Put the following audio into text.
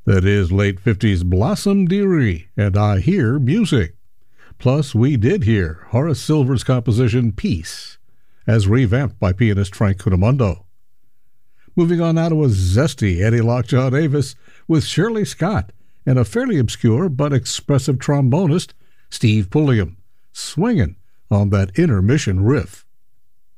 That is late 50s Blossom Dearie and I Hear Music. Plus, we did hear Horace Silver's composition Peace, as revamped by pianist Frank Cunimundо. Moving on now to a zesty Eddie Lockjaw Davis with Shirley Scott and a fairly obscure but expressive trombonist, Steve Pulliam, swinging on that intermission riff.